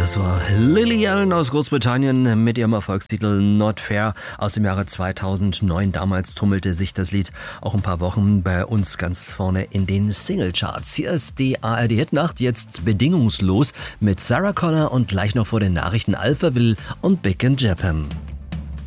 Das war Lily Allen aus Großbritannien mit ihrem Erfolgstitel Not Fair aus dem Jahre 2009. Damals trommelte sich das Lied auch ein paar Wochen bei uns ganz vorne in den Singlecharts. Hier ist die ARD-Hitnacht, jetzt bedingungslos mit Sarah Connor und gleich noch vor den Nachrichten Alphaville und Big in Japan.